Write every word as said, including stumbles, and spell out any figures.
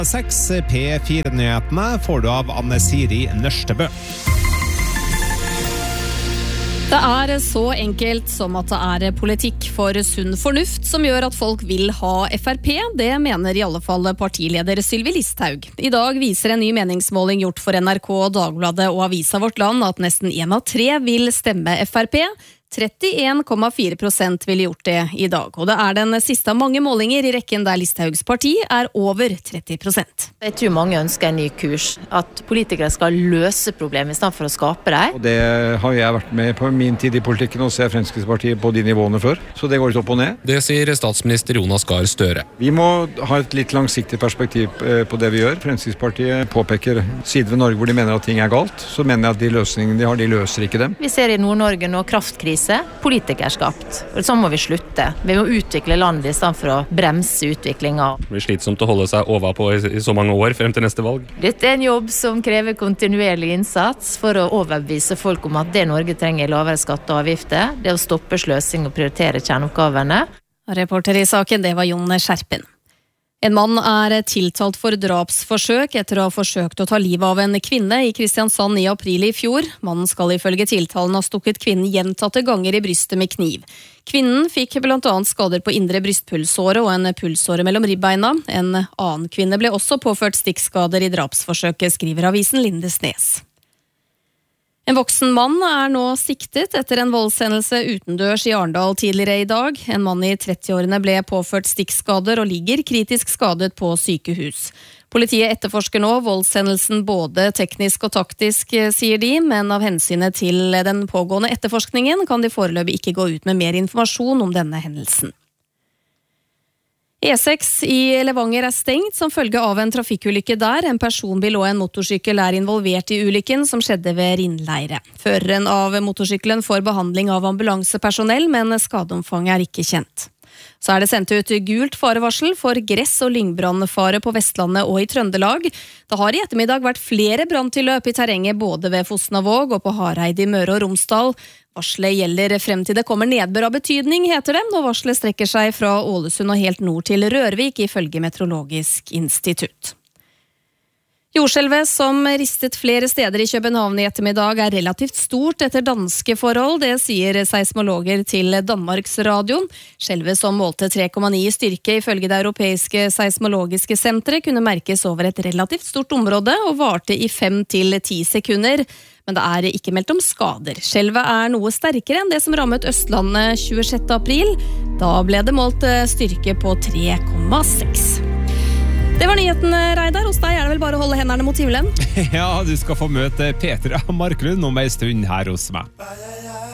seks P fire-nyhetene får du av Anne Siri Nørstebø. Det er så enkelt som at det er politikk for sunn fornuft som gjør at folk vil ha F R P. Det mener i alle fall partileder Sylvi Listhaug. I dag viser en ny meningsmåling gjort for N R K, Dagbladet og Avisa Vårt Land at nesten en av tre vil stemme F R P. trettien komma fire prosent ville gjort det i dag, og det er den siste av mange målinger i rekken der Listhaugs parti er over tretti prosent. Jeg tror mange ønsker en ny kurs, at politikere skal løse problemer i stedet for å skape dem. Og det har jeg vært med på min tid i politikken, og ser Fremskrittspartiet på de nivåene før, så det går litt opp og ned. Det sier statsminister Jonas Gahr Støre. Vi må ha et litt langsiktig perspektiv på det vi gjør. Fremskrittspartiet påpeker sider ved Norge hvor de mener at ting er galt, så mener jeg at de løsningene de har, de løser ikke dem. Vi ser i Nord-Norge nå kraftkrise, politikerskapt. Og så må vi slutte. Vi må utvikle landet i stedet for å bremse utviklingen. Det blir slitsomt å holde seg overpå i, i så mange år frem til neste valg. Dette er en jobb som krever kontinuerlig innsats for å overbevise folk om at det Norge trenger er lavere skatt og avgifter. Det er å stoppe sløsing og prioritere kjerneoppgavene. Reporter i saken, det var Jon Skjerpen. En mann er tiltalt for drapsforsøk etter å ha forsøkt å ta livet av en kvinne i Kristiansand i april i fjor. Mannen skal ifølge tiltalen ha stukket kvinnen gjentatte ganger i brystet med kniv. Kvinnen fikk blant annet skader på indre brystpulsåre og en pulsåre mellom ribbeina. En annen kvinne ble også påført stikkskader i drapsforsøket, skriver avisen Lindesnes. En voksen mann er nå siktet etter en voldshendelse utendørs i Arendal tidligere i dag. En mann i trettiårene ble påført stikkskader og ligger kritisk skadet på sykehus. Politiet etterforsker nå voldshendelsen både teknisk og taktisk, sier de, men av hensynet til den pågående etterforskningen kan de foreløpig ikke gå ut med mer informasjon om denne hendelsen. E seks i Levanger er stengt som følge av en trafikkulykke der. En personbil og en motorsykkel er involvert i ulykken som skjedde ved Rindleire. Føreren av motorsykkelen får behandling av ambulansepersonell, men skadeomfanget er ikke kjent. Så er det sendt ut gult farevarsel for gress- og lyngbrannfare på Vestlandet og i Trøndelag. Det har i ettermiddag vært flere branntilløp i terrenget både ved Fosnavåg og på Hareid i Møre og Romsdal. Varselet gjelder frem til det kommer nedbør av betydning, heter det, og varselet strekker seg fra Ålesund og helt nord til Rørvik, ifølge Meteorologisk institutt. Jordskjelvet som ristet flere steder i København i ettermiddag er relativt stort etter danske forhold, det sier seismologer til Danmarks Radio. Skjelvet som målte tre komma ni i styrke ifølge det europeiske seismologiske senteret kunne merkes over et relativt stort område og varte i fem til ti sekunder. Men det er ikke meldt om skader. Skjelvet er noe sterkere enn det som rammet Østlandet tjuesjette april. Da ble det målt styrke på tre komma seks. Det var nyheten, Reidar. Hos deg er det vel bare å holde hendene mot himmelen? Ja, du skal få møte Petra Marklund om en stund her hos meg.